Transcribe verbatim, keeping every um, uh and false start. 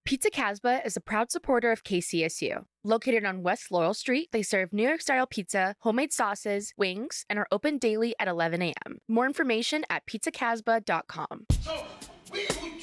Pizza Casbah is a proud supporter of K C S U. Located on West Laurel Street, they serve New York-style pizza, homemade sauces, wings, and are open daily at eleven a.m. More information at pizza casbah dot com.